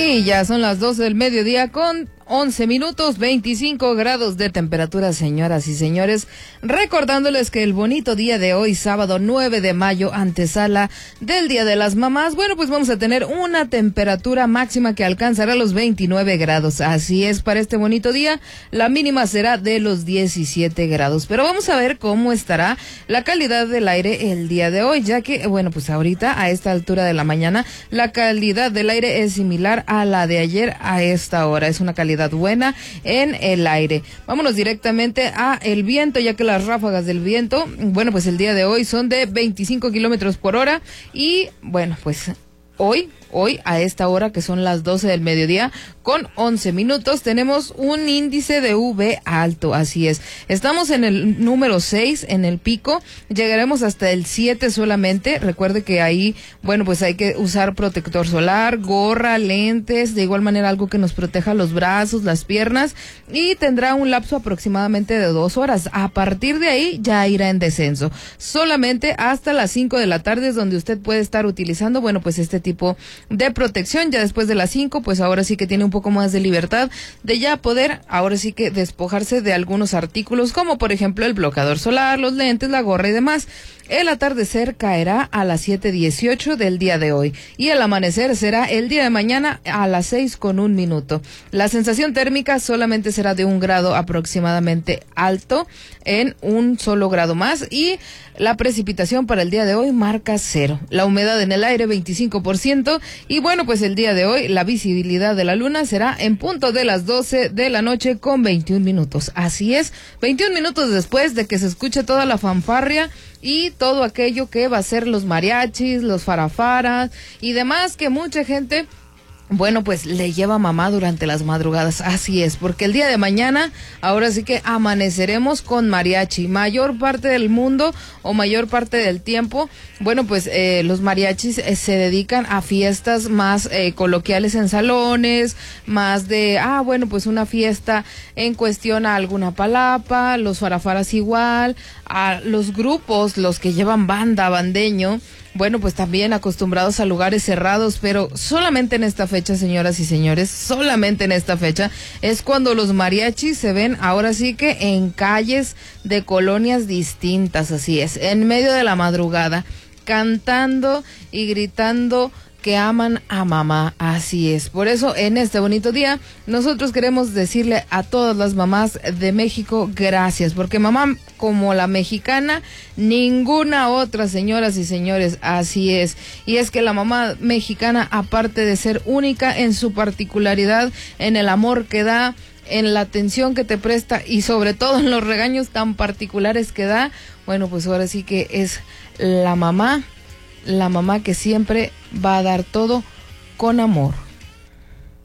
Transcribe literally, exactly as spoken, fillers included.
Y ya son las doce del mediodía con once minutos, veinticinco grados de temperatura, señoras y señores. Recordándoles que el bonito día de hoy, sábado nueve de mayo, antesala del Día de las Mamás, bueno, pues vamos a tener una temperatura máxima que alcanzará los veintinueve grados. Así es, para este bonito día, la mínima será de los diecisiete grados. Pero vamos a ver cómo estará la calidad del aire el día de hoy, ya que, bueno, pues ahorita, a esta altura de la mañana, la calidad del aire es similar a la de ayer a esta hora. Es una calidad buena en el aire. Vámonos directamente a el viento, ya que las ráfagas del viento, bueno, pues el día de hoy son de veinticinco kilómetros por hora y, bueno, pues hoy, hoy a esta hora que son las doce del mediodía con once minutos, tenemos un índice de U V alto, así es. Estamos en el número seis, en el pico, llegaremos hasta el siete solamente. Recuerde que ahí, bueno, pues hay que usar protector solar, gorra, lentes, de igual manera algo que nos proteja los brazos, las piernas, y tendrá un lapso aproximadamente de dos horas. A partir de ahí ya irá en descenso. Solamente hasta las cinco de la tarde es donde usted puede estar utilizando, bueno, pues este tipo de protección. Ya después de las cinco, pues ahora sí que tiene un poco más de libertad de ya poder, ahora sí que despojarse de algunos artículos, como por ejemplo el bloqueador solar, los lentes, la gorra y demás. El atardecer caerá a las siete dieciocho del día de hoy y el amanecer será el día de mañana a las seis con un minuto. La sensación térmica solamente será de un grado aproximadamente alto, en un solo grado más, y la precipitación para el día de hoy marca cero. La humedad en el aire veinticinco por ciento y bueno, pues el día de hoy la visibilidad de la luna será en punto de las doce de la noche con veintiún minutos. Así es, veintiún minutos después de que se escuche toda la fanfarria y todo aquello que va a ser los mariachis, los farafaras y demás que mucha gente, bueno, pues le lleva a mamá durante las madrugadas. Así es, porque el día de mañana, ahora sí que amaneceremos con mariachi. Mayor parte del mundo o mayor parte del tiempo, bueno, pues eh, los mariachis eh, se dedican a fiestas más eh, coloquiales en salones, más de, ah, bueno, pues una fiesta en cuestión a alguna palapa, los farafaras igual, a los grupos, los que llevan banda, bandeño, bueno, pues también acostumbrados a lugares cerrados, pero solamente en esta fecha, señoras y señores, solamente en esta fecha es cuando los mariachis se ven ahora sí que en calles de colonias distintas, así es, en medio de la madrugada, cantando y gritando que aman a mamá, así es. Por eso, en este bonito día, nosotros queremos decirle a todas las mamás de México, gracias, porque mamá, como la mexicana, ninguna otra, señoras y señores, así es. Y es que la mamá mexicana, aparte de ser única en su particularidad, en el amor que da, en la atención que te presta y sobre todo en los regaños tan particulares que da, bueno, pues ahora sí que es la mamá, la mamá que siempre va a dar todo con amor.